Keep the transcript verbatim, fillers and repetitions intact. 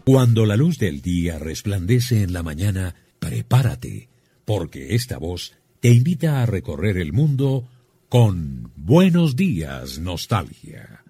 Cuando la luz del día resplandece en la mañana, prepárate, porque esta voz te invita a recorrer el mundo con Buenos Días, Nostalgia.